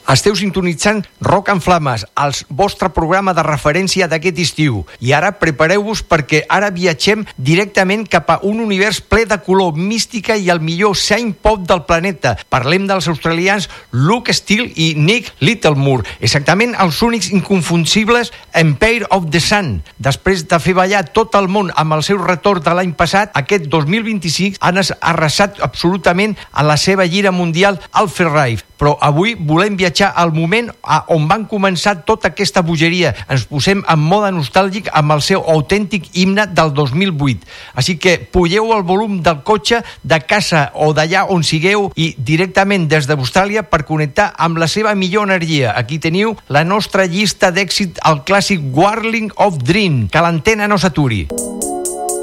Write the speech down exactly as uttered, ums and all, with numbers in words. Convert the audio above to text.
Esteu sintonitzant Rock en Flames, el vostre programa de referència d'aquest estiu. I ara prepareu-vos perquè ara viatgem directament cap a un univers ple de color, mística i el millor synth-pop del planeta. Parlem dels australians Luke Steele i Nick Littlemore, exactament els únics inconfusibles Empire of the Sun. Després de fer ballar tot el món amb el seu retorn de l'any passat, aquest dos mil vint-i-cinc han arrasat absolutament a la seva gira mundial al Ferrari. Però avui volem viatjar al moment on van començar tota aquesta bogeria. Ens posem en mode nostàlgic amb el seu autèntic himne del dos mil vuit. Així que pugeu el volum del cotxe, de casa o d'allà on sigueu i directament des d'Austràlia per connectar amb la seva millor energia. Aquí teniu la nostra llista d'èxit, el clàssic Whirling of Dream. Que l'antena no s'aturi.